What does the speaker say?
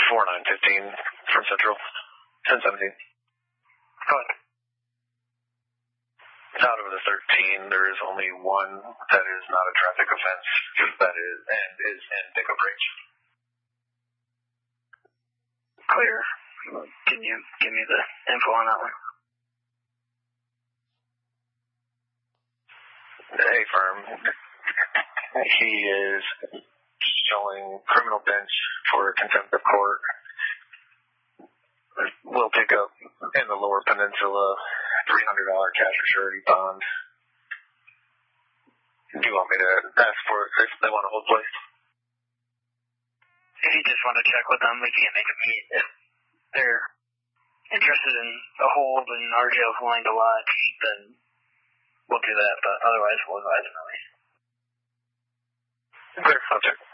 4915 from Central. 1017. Go ahead. Out of the 13, there is only one that is not a traffic offense that is in pickup range. Clear. Can you give me the info on that one? A firm. He is showing criminal bench for contempt of court. We'll pick up in the Lower Peninsula $300 cash or surety bond. Do you want me to ask for it if they want to hold play? If you just want to check with them, we can't make a meet. If they're interested in a hold and RJ is willing to watch, then we'll do that, but otherwise we'll advise them. Clear. I'll check.